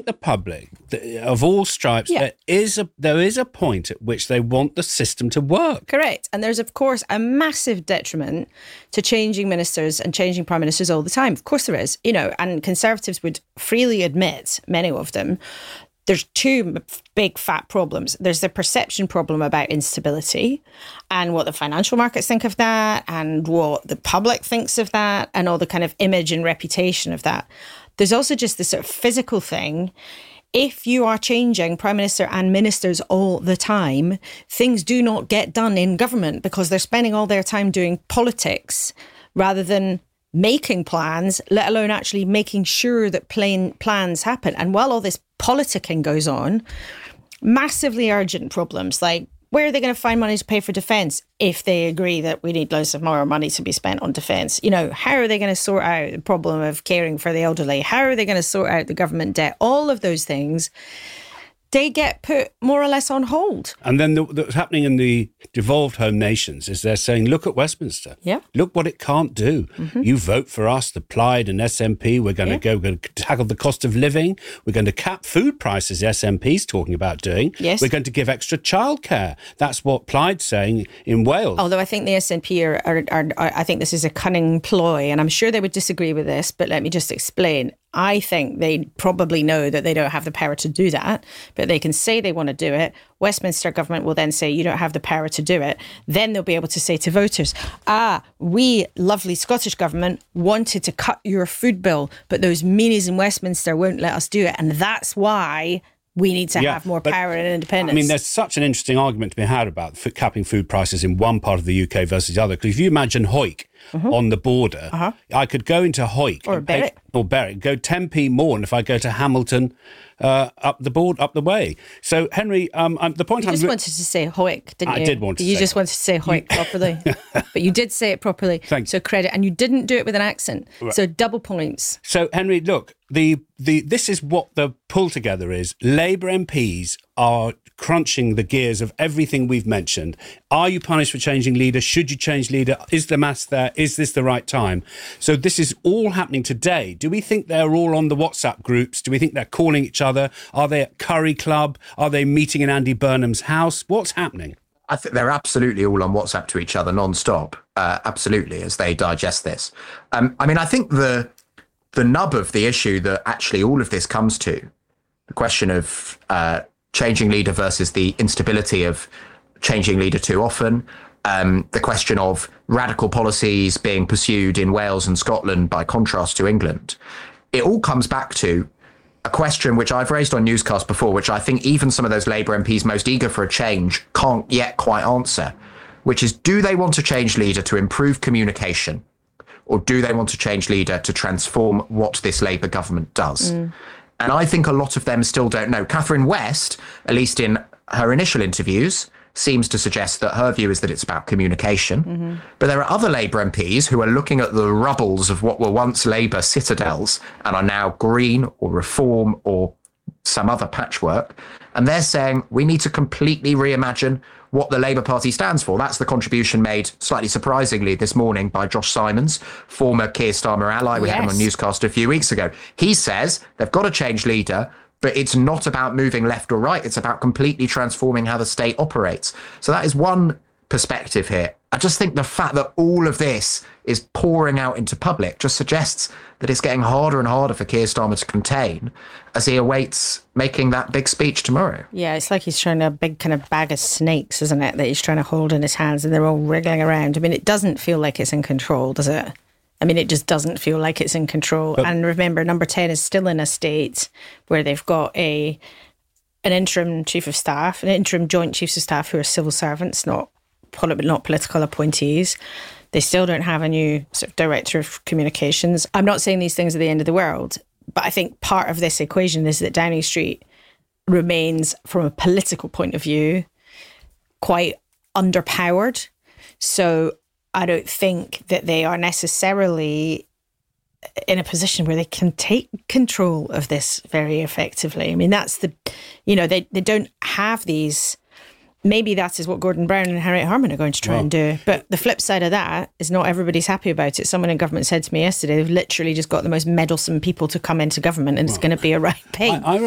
the public, of all stripes, there is a point at which they want the system to work. Correct. And there's, of course, a massive detriment to changing ministers and changing prime ministers all the time. Of course there is, and Conservatives would freely admit, many of them, there's two big fat problems. There's the perception problem about instability and what the financial markets think of that and what the public thinks of that and all the kind of image and reputation of that. There's also just this sort of physical thing. If you are changing prime minister and ministers all the time, things do not get done in government because they're spending all their time doing politics rather than making plans, let alone actually making sure that plans happen. And while all this politicking goes on, massively urgent problems like where are they going to find money to pay for defence if they agree that we need loads of more money to be spent on defence? How are they going to sort out the problem of caring for the elderly? How are they going to sort out the government debt? All of those things, they get put more or less on hold. And then what's happening in the devolved home nations is they're saying, look at Westminster. Yeah. Look what it can't do. Mm-hmm. You vote for us, the Plaid and SNP. We're going to tackle the cost of living. We're going to cap food prices, the SNP's talking about doing. Yes. We're going to give extra childcare. That's what Plaid's saying in Wales. Although I think the SNP are I think this is a cunning ploy, and I'm sure they would disagree with this, but let me just explain. I think they probably know that they don't have the power to do that, but they can say they want to do it. Westminster government will then say, you don't have the power to do it. Then they'll be able to say to voters, we, lovely Scottish government, wanted to cut your food bill, but those meanies in Westminster won't let us do it. And that's why we need to have more power and independence. I mean, there's such an interesting argument to be had about capping food prices in one part of the UK versus the other. Because if you imagine Hawick on the border, I could go into Hawick or Berwick, go 10p more, and if I go to Hamilton, up the way. So, Henry, the point you just wanted to say Hawick, didn't you? I did want to. You just wanted to say Hawick properly, but you did say it properly. Thanks. So credit, and you didn't do it with an accent. Right. So double points. So, Henry, look, this is what the pull together is. Labour MPs are crunching the gears of everything we've mentioned. Are you punished for changing leader? Should you change leader? Is the mass there? Is this the right time? So this is all happening today. Do we think they're all on the WhatsApp groups? Do we think they're calling each other? Are they at Curry Club? Are they meeting in Andy Burnham's house? What's happening? I think they're absolutely all on WhatsApp to each other non-stop, absolutely, as they digest this. I think the nub of the issue that actually all of this comes to, the question of changing leader versus the instability of changing leader too often, the question of radical policies being pursued in Wales and Scotland by contrast to England, it all comes back to a question which I've raised on Newscast before, which I think even some of those Labour MPs most eager for a change can't yet quite answer, which is, do they want to change leader to improve communication, or do they want to change leader to transform what this Labour government does? And I think a lot of them still don't know. Catherine West, at least in her initial interviews, seems to suggest that her view is that it's about communication. But there are other Labour MPs who are looking at the rubbles of what were once Labour citadels and are now Green or Reform or some other patchwork. And they're saying we need to completely reimagine what the Labour Party stands for. That's the contribution made, slightly surprisingly, this morning by Josh Simons, former Keir Starmer ally. We had him on Newscast a few weeks ago. He says they've got to change leader, but it's not about moving left or right. It's about completely transforming how the state operates. So that is one perspective here. I just think the fact that all of this is pouring out into public just suggests that it's getting harder and harder for Keir Starmer to contain as he awaits making that big speech tomorrow. Yeah, it's like he's trying a big kind of bag of snakes, isn't it, that he's trying to hold in his hands and they're all wriggling around. I mean, it doesn't feel like it's in control, does it? I mean, it just doesn't feel like it's in control. But, and remember, Number 10 is still in a state where they've got an interim chief of staff, an interim joint chiefs of staff who are civil servants, not political appointees. They still don't have a new sort of director of communications. I'm not saying these things are the end of the world, but I think part of this equation is that Downing Street remains, from a political point of view, quite underpowered. So I don't think that they are necessarily in a position where they can take control of this very effectively. I mean, that's they don't have these. Maybe that is what Gordon Brown and Harriet Harman are going to try and do. But the flip side of that is not everybody's happy about it. Someone in government said to me yesterday, they've literally just got the most meddlesome people to come into government and it's going to be a right pain.